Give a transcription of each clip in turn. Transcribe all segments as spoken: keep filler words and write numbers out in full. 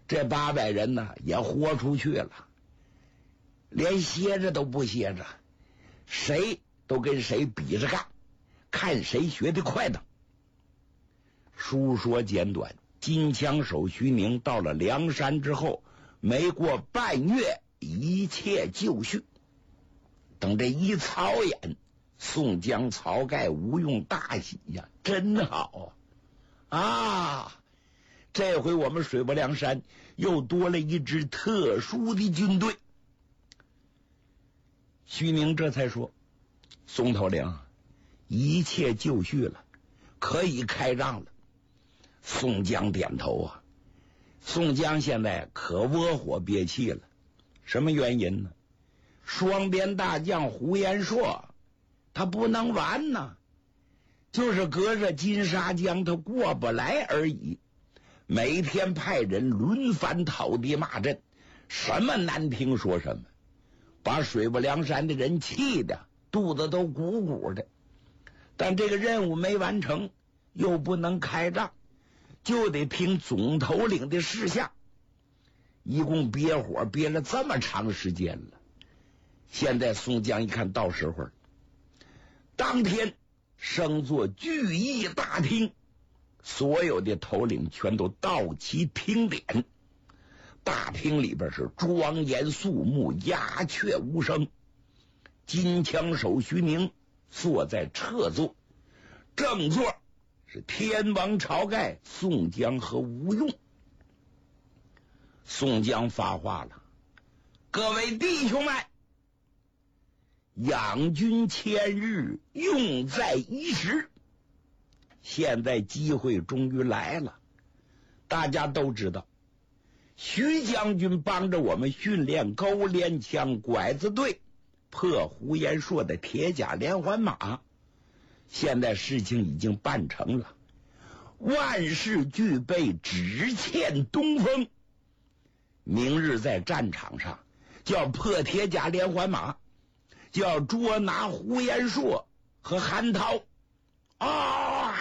这八百人呢也豁出去了，连歇着都不歇着，谁都跟谁比着干，看谁学得快等。书说简短，金枪手徐宁到了梁山之后，没过半月，一切就绪。等这一操演，宋江、晁盖、吴用大喜呀，真好啊！啊，这回我们水泊梁山又多了一支特殊的军队。徐宁这才说：“宋头领，一切就绪了，可以开仗了。”宋江点头啊。宋江现在可窝火憋气了，什么原因呢？双边大将胡延硕他不能完呢，就是隔着金沙江他过不来而已。每天派人轮番讨地骂阵，什么难听说什么，把水泊梁山的人气的肚子都鼓鼓的。但这个任务没完成，又不能开仗，就得听总头领的事项。一共憋火憋了这么长时间了，现在宋江一看到时候了。当天升做聚义大厅，所有的头领全都到齐听点。大厅里边是庄严肃穆，鸦雀无声。金枪手徐宁坐在侧座，正座是天王晁盖、宋江和吴用。宋江发话了：“各位弟兄们，养军千日，用在一时。现在机会终于来了。大家都知道，徐将军帮着我们训练钩镰枪拐子队，破胡延硕的铁甲连环马。现在事情已经办成了，万事俱备，只欠东风。明日在战场上就要破铁甲连环马，就要捉拿胡延硕和韩涛。啊！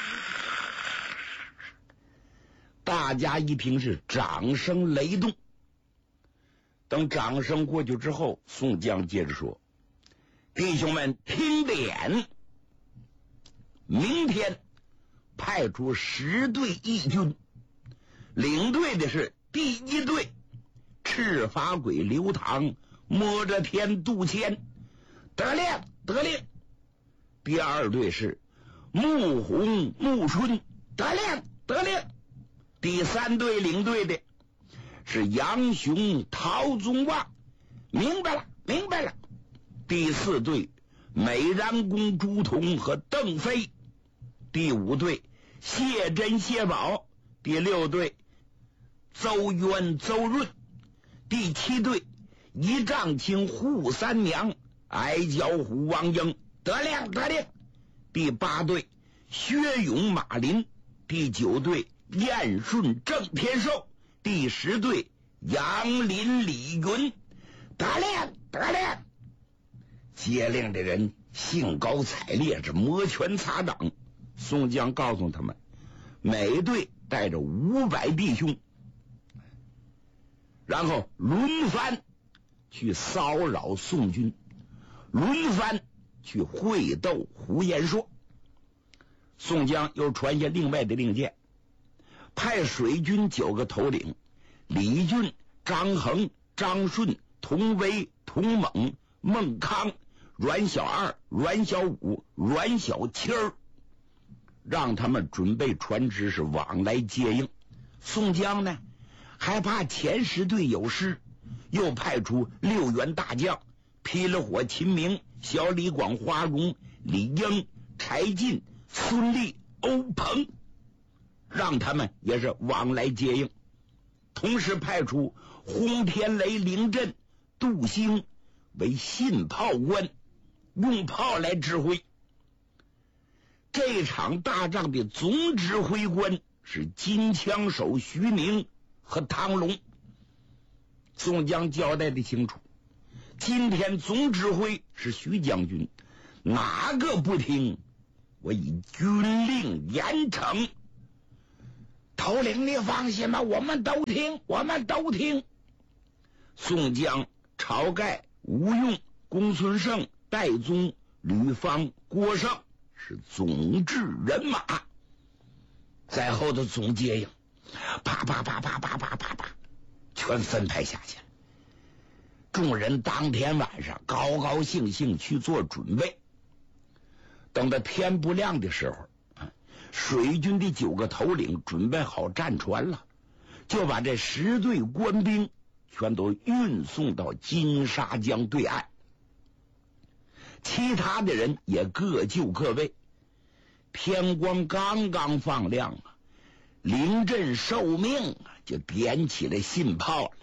大家一听是掌声雷动。等掌声过去之后，宋江接着说：“弟兄们听点，明天派出十队义军，领队的是第一队赤发鬼刘唐，摸着天杜迁，得令得令。第二队是穆弘穆春，得令得令。第三队领队的是杨雄陶宗旺，明白了明白了。第四队美髯公朱仝和邓飞。第五队谢珍谢宝。第六队邹渊邹润。第七队一丈青扈三娘，矮脚虎王英，得令得令。第八队薛勇马林。第九队燕顺郑天寿。第十队杨林李云，得令得令。接令的人兴高采烈，是摩拳擦掌。宋江告诉他们，每队带着五百弟兄，然后轮番去骚扰宋军，轮番去会斗胡延硕。宋江又传下另外的令箭，派水军九个头领，李俊、张衡、张顺、童威、童猛、孟康、阮小二、阮小五、阮小七儿，让他们准备船只是往来接应。宋江呢，还怕前十队有失，又派出六员大将霹雳火秦明、小李广、花荣、李应、柴进、孙立、欧鹏，让他们也是往来接应。同时派出轰天雷、凌震、杜兴为信炮官，用炮来指挥。这场大仗的总指挥官是金枪手徐宁和唐龙。宋江交代的清楚，今天总指挥是徐将军，哪个不听，我以军令严惩。 头领你放心吧，我们都听，我们都听。宋江、晁盖、吴用、公孙胜、戴宗、吕方、郭盛是总制人马，在后头总接应，啪啪啪啪啪啪啪啪，全分派下去了。众人当天晚上高高兴兴去做准备。等到天不亮的时候，水军的九个头领准备好战船了，就把这十队官兵全都运送到金沙江对岸。其他的人也各就各位。天光刚刚放亮啊，临阵受命啊，就点起了信炮了。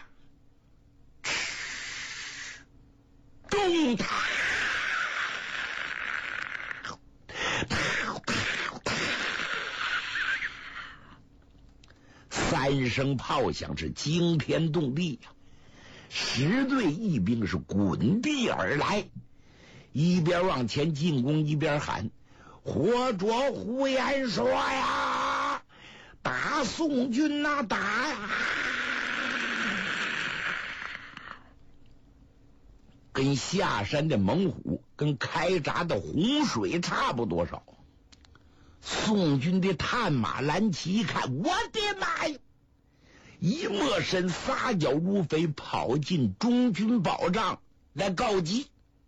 咚塔，三声炮响是惊天动地呀、啊！十队义兵是滚地而来，一边往前进攻，一边喊：“活捉呼延灼呀！打宋军呐、啊，打呀！”跟下山的猛虎，跟开闸的洪水差不多少。宋军的探马蓝旗一看，我的妈呀！一抹身撒脚如飞，跑进中军保障来告急。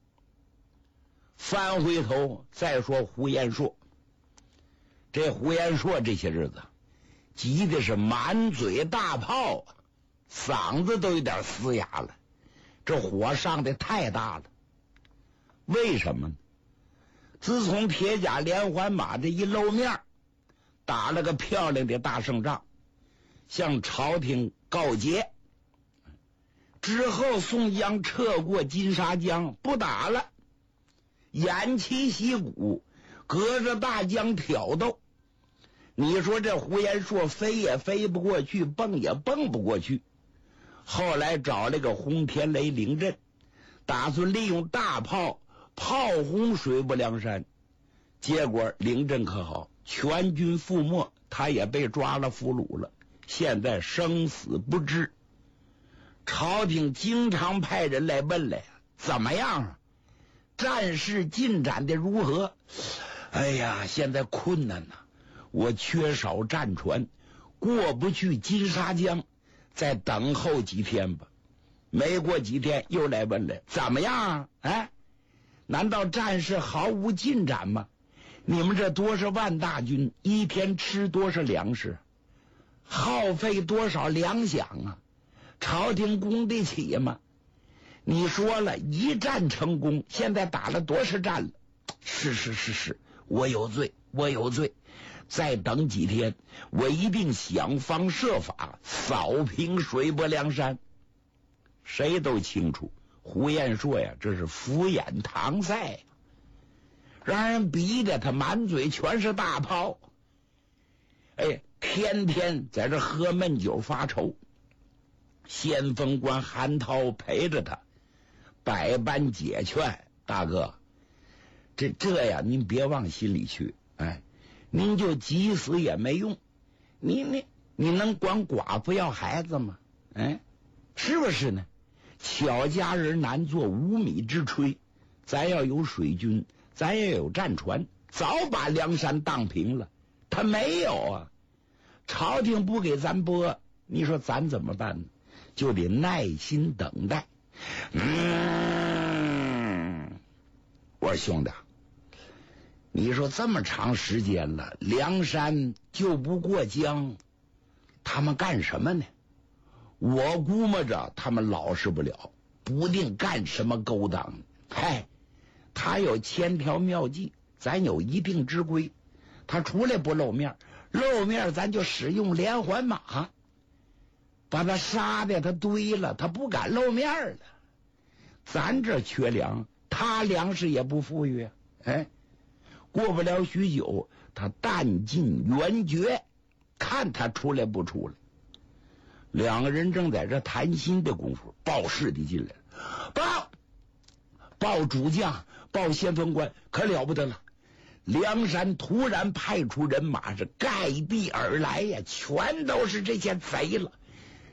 翻回头再说呼延灼，这呼延灼这些日子急的是满嘴大泡，嗓子都有点嘶哑了。这火上的太大了，为什么呢？自从铁甲连环马这一露面，打了个漂亮的大胜仗，向朝廷告捷之后，宋江撤过金沙江，不打了，偃旗息鼓，隔着大江挑逗。你说这呼延灼飞也飞不过去，蹦也蹦不过去。后来找了个轰天雷领阵，打算利用大炮炮轰水泊梁山，结果领阵可好，全军覆没，他也被抓了俘虏了，现在生死不知。朝廷经常派人来问来，怎么样啊？战事进展的如何？哎呀，现在困难呐、啊，我缺少战船，过不去金沙江，再等候几天吧。没过几天又来问来，怎么样啊？哎，难道战事毫无进展吗？你们这多少万大军，一天吃多少粮食，耗费多少粮饷啊？朝廷供得起吗？你说了一战成功，现在打了多少战了？是是是是，我有罪，我有罪。再等几天，我一定想方设法扫平水泊梁山。谁都清楚，呼延灼呀，这是敷衍搪塞，让人逼得他满嘴全是大炮。哎，天天在这喝闷酒发愁。先锋官韩涛陪着他，百般解劝：“大哥，这这呀，您别往心里去，哎。您就急死也没用，你你你能管寡妇要孩子吗？哎，是不是呢？巧家人难做无米之炊，咱要有水军，咱也有战船，早把梁山荡平了。他没有啊，朝廷不给咱拨，你说咱怎么办呢？就得耐心等待。嗯，我说兄弟，你说这么长时间了，梁山就不过江，他们干什么呢？我估摸着他们老实不了，不定干什么勾当。嗨，他有千条妙计，咱有一定之规。他出来不露面，露面咱就使用连环马，把他杀的他堆了，他不敢露面了。咱这缺粮，他粮食也不富裕。哎，过不了许久，他弹尽援绝，看他出来不出来。两个人正在这谈心的功夫，报事的进来了，报报主将，报先锋官，可了不得了！ 梁山突然派出人马是盖地而来呀，全都是这些贼了。